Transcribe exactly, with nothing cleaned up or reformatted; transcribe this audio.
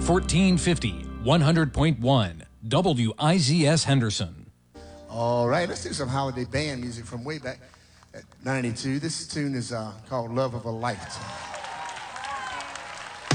fourteen fifty, one hundred point one, W I Z S Henderson. All right, let's do some holiday band music from way back at ninety-two. This tune is uh, called Love of a Lifetime.